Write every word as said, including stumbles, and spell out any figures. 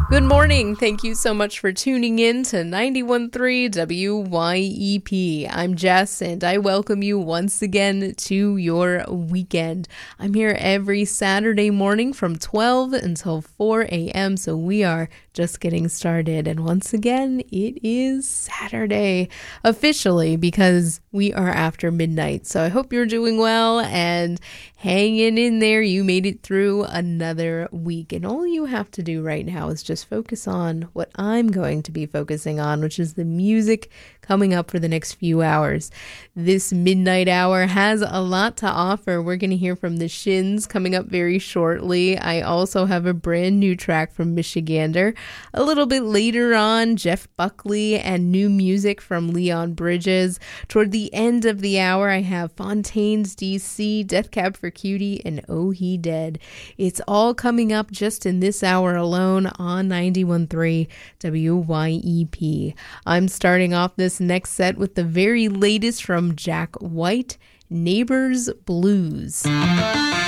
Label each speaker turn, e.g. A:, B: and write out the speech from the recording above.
A: Good morning. Thank you so much for tuning in to ninety-one point three W Y E P. I'm Jess, and I welcome you once again to your weekend. I'm here every Saturday morning from twelve until four a.m., so we are just getting started. And once again, it is Saturday officially because we are after midnight. So I hope you're doing well and hanging in there. You made it through another week, and all you have to do right now is just focus on what I'm going to be focusing on, which is the music coming up for the next few hours. This midnight hour has a lot to offer. We're going to hear from the Shins coming up very shortly. I also have a brand new track from Michigander. A little bit later on, Jeff Buckley and new music from Leon Bridges. Toward the end of the hour, I have Fontaine's D C, Death Cab for Cutie, and Oh He Dead. It's all coming up just in this hour alone on ninety-one point three W Y E P. I'm starting off this next set with the very latest from Jack White, Neighbors Blues.